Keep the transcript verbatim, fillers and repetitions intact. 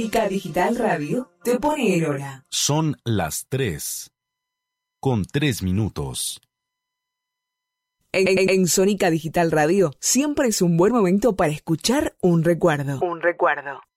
Sónica Digital Radio te pone en hora. Son las tres, con tres minutos. En, en, en Sónica Digital Radio siempre es un buen momento para escuchar un recuerdo. Un recuerdo.